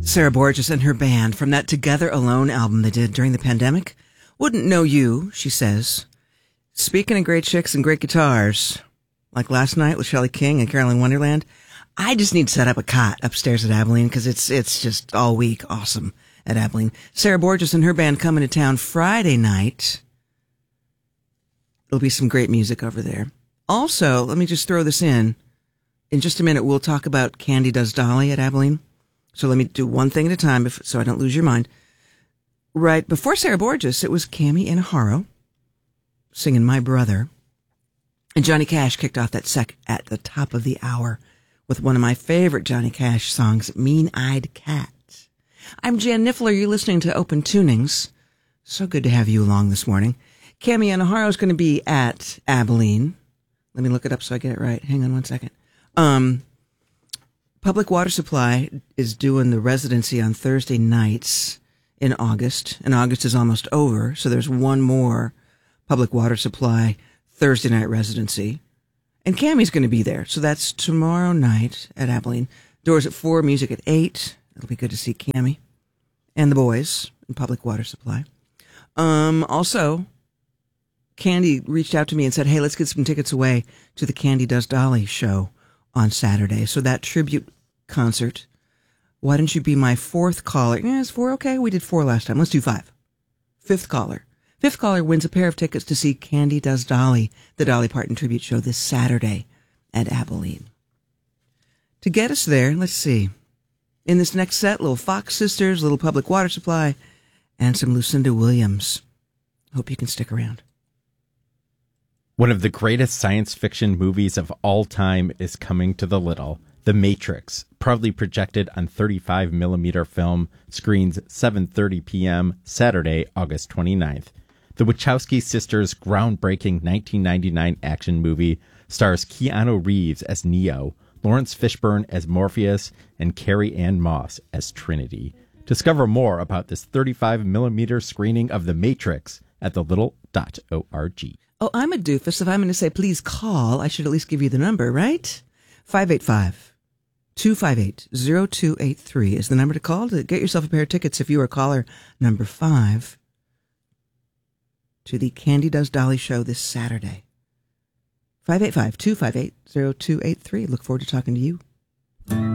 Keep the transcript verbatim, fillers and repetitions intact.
Sarah Borges and her band from that Together Alone album they did during the pandemic. Wouldn't know you, she says. Speaking of great chicks and great guitars, like last night with Shelley King and Carolyn Wonderland, I just need to set up a cot upstairs at Abilene because it's it's just all week awesome at Abilene. Sarah Borges and her band coming to town Friday night. There'll be some great music over there. Also, let me just throw this in. In just a minute, we'll talk about Candy Does Dolly at Abilene. So let me do one thing at a time if, so I don't lose your mind. Right before Sarah Borges, it was Cami Inaharo singing My Brother. And Johnny Cash kicked off that sec at the top of the hour with one of my favorite Johnny Cash songs, Mean Eyed Cat. I'm Jan Niffler. You're listening to Open Tunings. So good to have you along this morning. Cami Inaharo is going to be at Abilene. Let me look it up so I get it right. Hang on one second. Um... Public Water Supply is doing the residency on Thursday nights in August, and August is almost over, so there's one more Public Water Supply Thursday night residency. And Cammie's going to be there, so that's tomorrow night at Abilene. Doors at four, music at eight. It'll be good to see Cammie and the boys in Public Water Supply. Um, also, Candy reached out to me and said, hey, let's get some tickets away to the Candy Does Dolly show on Saturday. So that tribute concert, why don't you be my fourth caller? Yeah, is four okay? We did four last time. Let's do five. Fifth caller. Fifth caller wins a pair of tickets to see Candy Does Dolly, the Dolly Parton tribute show this Saturday at Abilene. To get us there, let's see. In this next set, little Fox Sisters, little Public Water Supply, and some Lucinda Williams. Hope you can stick around. One of the greatest science fiction movies of all time is coming to the Little. The Matrix, proudly projected on thirty-five millimeter film, screens seven thirty p.m. Saturday, August twenty-ninth. The Wachowski sisters' groundbreaking nineteen ninety-nine action movie stars Keanu Reeves as Neo, Lawrence Fishburne as Morpheus, and Carrie Ann Moss as Trinity. Discover more about this thirty-five millimeter screening of The Matrix at the little dot org. Oh, I'm a doofus. If I'm going to say, please call, I should at least give you the number, right? five eight five, two five eight, zero two eight three is the number to call to get yourself a pair of tickets if you are caller number five to the Candy Does Dolly show this Saturday. five eight five, two five eight, zero two eight three. Look forward to talking to you.